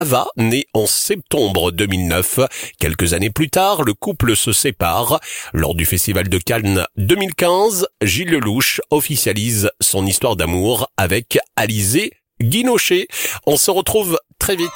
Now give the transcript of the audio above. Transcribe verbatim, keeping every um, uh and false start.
Ava, né en septembre deux mille neuf. Quelques années plus tard, le couple se sépare. Lors du Festival de Cannes deux mille quinze, Gilles Lelouch officialise son histoire d'amour avec Alizée Guinochet. On se retrouve très vite.